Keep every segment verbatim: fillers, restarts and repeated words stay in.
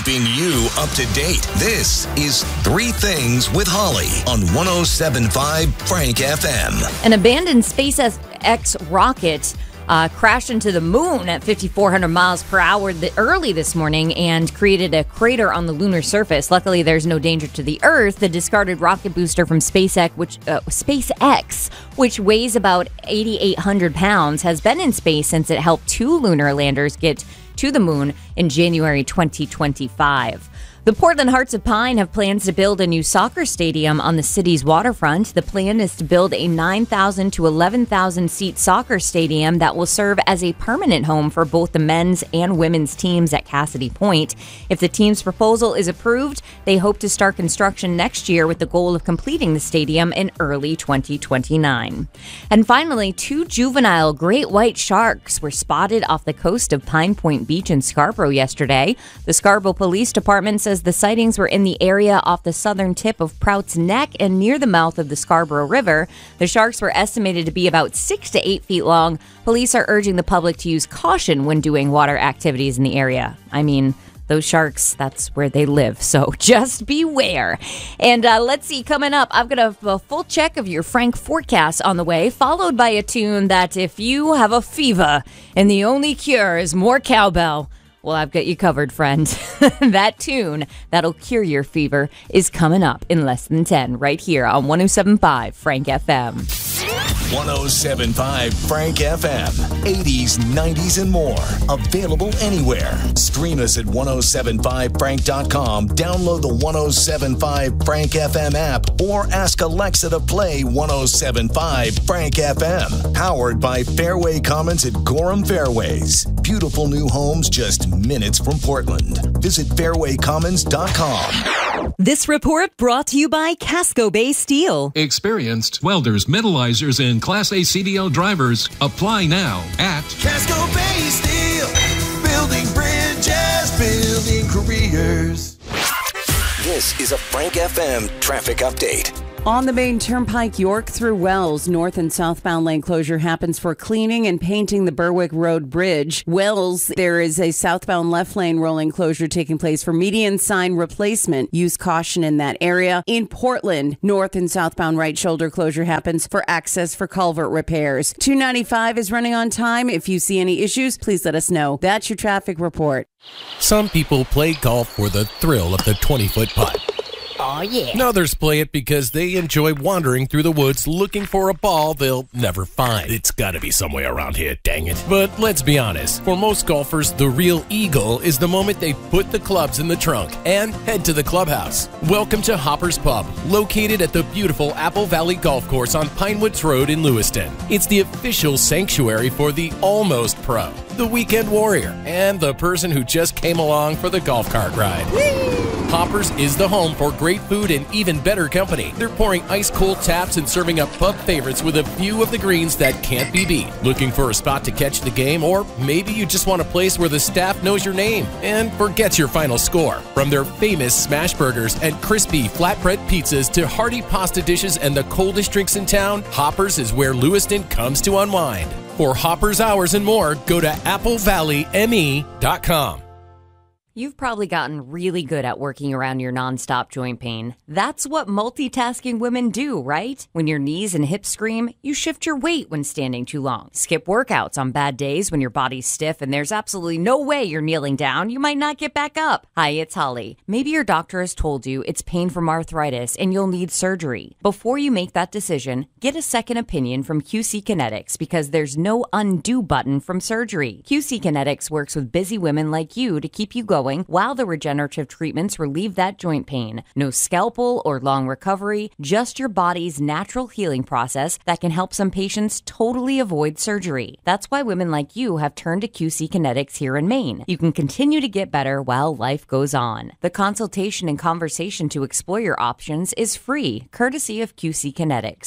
keeping you up to date. This is Three Things with Holly on one oh seven point five Frank F M. An abandoned SpaceX rocket uh, crashed into the moon at fifty-four hundred miles per hour th- early this morning and created a crater on the lunar surface. Luckily, there's no danger to the Earth. The discarded rocket booster from SpaceX, which uh, SpaceX, which weighs about eight thousand eight hundred pounds, has been in space since it helped two lunar landers get to the moon in January twenty twenty-five. The Portland Hearts of Pine have plans to build a new soccer stadium on the city's waterfront. The plan is to build a nine thousand to eleven thousand seat soccer stadium that will serve as a permanent home for both the men's and women's teams at Cassidy Point. If the team's proposal is approved, they hope to start construction next year with the goal of completing the stadium in early twenty twenty-nine. And finally, two juvenile great white sharks were spotted off the coast of Pine Point Beach in Scarborough yesterday. The Scarborough Police Department says the sightings were in the area off the southern tip of Prout's Neck and near the mouth of the Scarborough River. The sharks were estimated to be about six to eight feet long. Police are urging the public to use caution when doing water activities in the area. I mean, those sharks, that's where they live, so just beware. And uh, let's see, coming up, I've got a, a full check of your Frank forecast on the way, followed by a tune that if you have a fever and the only cure is more cowbell, well, I've got you covered, friend. That tune that'll cure your fever is coming up in less than ten right here on one oh seven point five Frank F M. one oh seven point five Frank F M. eighties, nineties, and more. Available anywhere. Stream us at ten seventy-five frank dot com. Download the one oh seven point five Frank F M app or ask Alexa to play ten seventy-five Frank F M. Powered by Fairway Commons at Gorham Fairways. Beautiful new homes just minutes from Portland. Visit fairway commons dot com. This report brought to you by Casco Bay Steel. Experienced welders, metallizers, and Class A C D L drivers apply now at Casco Bay Steel. Building bridges, building careers. This is a Frank F M traffic update. On the main turnpike, York through Wells, north and southbound lane closure happens for cleaning and painting the Berwick Road Bridge. Wells, there is a southbound left lane rolling closure taking place for median sign replacement. Use caution in that area. In Portland, north and southbound right shoulder closure happens for access for culvert repairs. two ninety-five is running on time. If you see any issues, please let us know. That's your traffic report. Some people play golf for the thrill of the twenty-foot putt. Oh, yeah. And others play it because they enjoy wandering through the woods looking for a ball they'll never find. It's got to be somewhere around here, dang it. But let's be honest. For most golfers, the real eagle is the moment they put the clubs in the trunk and head to the clubhouse. Welcome to Hopper's Pub, located at the beautiful Apple Valley Golf Course on Pinewoods Road in Lewiston. It's the official sanctuary for the almost pro, the weekend warrior, and the person who just came along for the golf cart ride. Whee! Hoppers is the home for great food and even better company. They're pouring ice-cold taps and serving up pub favorites with a view of the greens that can't be beat. Looking for a spot to catch the game? Or maybe you just want a place where the staff knows your name and forgets your final score. From their famous smash burgers and crispy flatbread pizzas to hearty pasta dishes and the coldest drinks in town, Hoppers is where Lewiston comes to unwind. For Hoppers Hours and more, go to apple valley m e dot com. You've probably gotten really good at working around your nonstop joint pain. That's what multitasking women do, right? When your knees and hips scream, you shift your weight when standing too long. Skip workouts on bad days when your body's stiff and there's absolutely no way you're kneeling down. You might not get back up. Hi, it's Holly. Maybe your doctor has told you it's pain from arthritis and you'll need surgery. Before you make that decision, get a second opinion from Q C Kinetics because there's no undo button from surgery. Q C Kinetics works with busy women like you to keep you going while the regenerative treatments relieve that joint pain. No scalpel or long recovery, just your body's natural healing process that can help some patients totally avoid surgery. That's why women like you have turned to Q C Kinetics here in Maine. You can continue to get better while life goes on. The consultation and conversation to explore your options is free, courtesy of Q C Kinetics.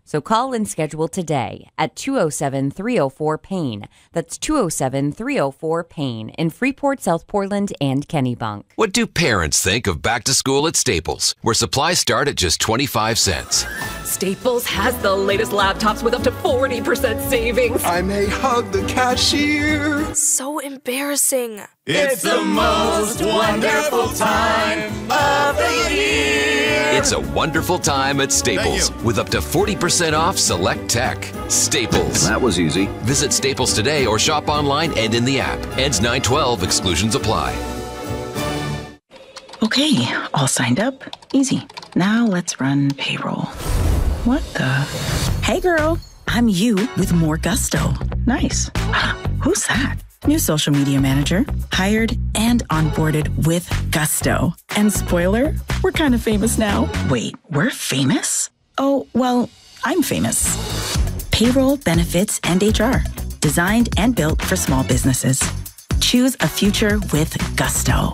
So call and schedule today at two oh seven, three oh four, PAIN. That's two oh seven, three oh four, PAIN in Freeport, South Portland, and Kennebunk. What do parents think of back to school at Staples, where supplies start at just twenty-five cents? Staples has the latest laptops with up to forty percent savings. I may hug the cashier. So embarrassing. It's the most wonderful time of the year. It's a wonderful time at Staples with up to forty percent off select tech. Staples. That was easy. Visit Staples today or shop online and in the app. Ends nine twelve. Exclusions apply. Okay, all signed up. Easy. Now let's run payroll. What the? Hey girl, I'm you with more gusto. Nice. Who's that? New social media manager, hired and onboarded with gusto. And spoiler, we're kind of famous now. Wait, we're famous? Oh, well, I'm famous. Payroll, benefits, and H R. Designed and built for small businesses. Choose a future with gusto.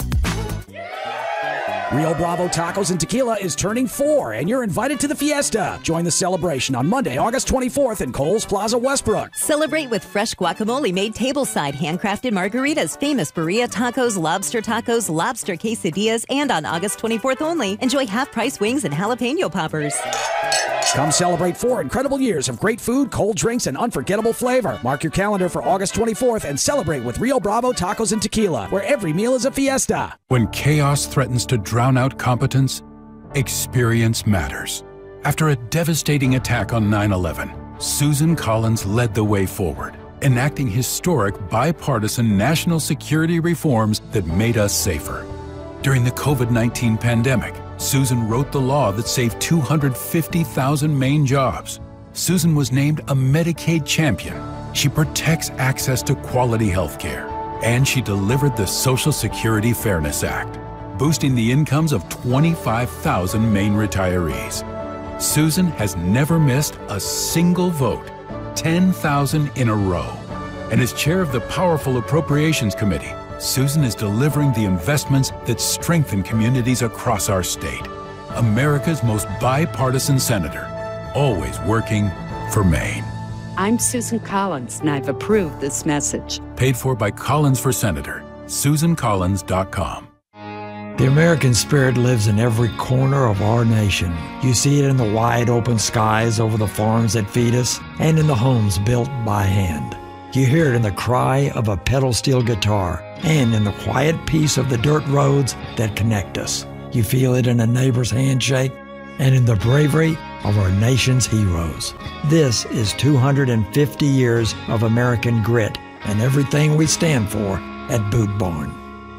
Rio Bravo Tacos and Tequila is turning four, and you're invited to the fiesta. Join the celebration on Monday, August twenty-fourth in Kohl's Plaza, Westbrook. Celebrate with fresh guacamole made tableside, handcrafted margaritas, famous burrito tacos, lobster tacos, lobster quesadillas, and on August twenty-fourth only, enjoy half-price wings and jalapeno poppers. Come celebrate four incredible years of great food, cold drinks, and unforgettable flavor. Mark your calendar for August twenty-fourth and celebrate with Rio Bravo Tacos and Tequila, where every meal is a fiesta. When chaos threatens to drown out competence, experience matters. After a devastating attack on nine eleven, Susan Collins led the way forward, enacting historic bipartisan national security reforms that made us safer. During the COVID nineteen pandemic, Susan wrote the law that saved two hundred fifty thousand Maine jobs. Susan was named a Medicaid champion. She protects access to quality health care. And she delivered the Social Security Fairness Act, boosting the incomes of twenty-five thousand Maine retirees. Susan has never missed a single vote, ten thousand in a row. And as chair of the powerful Appropriations Committee, Susan is delivering the investments that strengthen communities across our state. America's most bipartisan senator, always working for Maine. I'm Susan Collins, and I've approved this message. Paid for by Collins for Senator. Susan Collins dot com. The American spirit lives in every corner of our nation. You see it in the wide open skies over the farms that feed us and in the homes built by hand. You hear it in the cry of a pedal steel guitar and in the quiet peace of the dirt roads that connect us. You feel it in a neighbor's handshake and in the bravery of our nation's heroes. This is two hundred fifty years of American grit and everything we stand for at Boot Barn.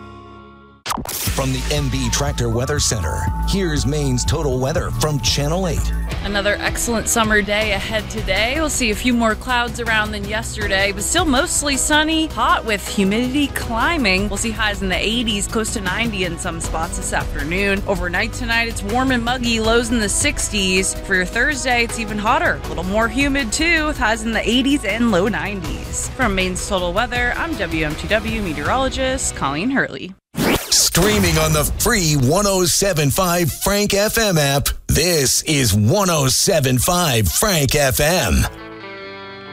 From the M B Tractor Weather Center, here's Maine's total weather from Channel eight. Another excellent summer day ahead today. We'll see a few more clouds around than yesterday, but still mostly sunny, hot with humidity climbing. We'll see highs in the eighties, close to ninety in some spots this afternoon. Overnight tonight, it's warm and muggy, lows in the sixties. For your Thursday, it's even hotter, a little more humid too, with highs in the eighties and low nineties. From Maine's Total Weather, I'm W M T W meteorologist Colleen Hurley. Streaming on the free one oh seven point five Frank F M app, this is one oh seven point five Frank F M.